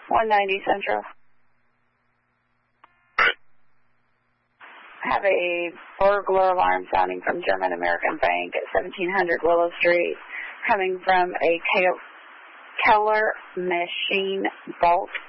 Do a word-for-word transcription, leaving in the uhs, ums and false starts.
one ninety Central. I have a burglar alarm sounding from German American Bank at seventeen hundred Willow Street, coming from a Keller Machine Vault